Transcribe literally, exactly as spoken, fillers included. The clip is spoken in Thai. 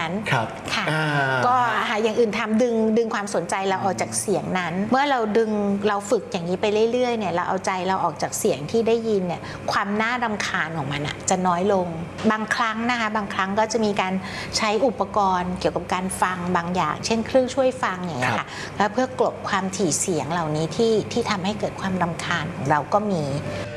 นั้นค่ะก็หาอย่างอื่นทำดึงดึงความสนใจเราออกจากเสียงนั้น เมื่อเราดึงเราฝึกอย่างนี้ไปเรื่อยๆเนี่ยเราเอาใจเราออกจากเสียงที่ได้ยินเนี่ยความน่ารำคาญของมันอะจะน้อยลงบางครั้งนะคะบางครั้งก็จะมีการใช้อุปกรณ์เกี่ยวกับการฟังบางอย่างเช่นเครื่องช่วยฟังอย่างเงี้ยค่ะแล้วเพื่อกลบความถี่เสียงเหล่านี้ที่ที่ทำให้เกิดความรำคาญของเราก็มี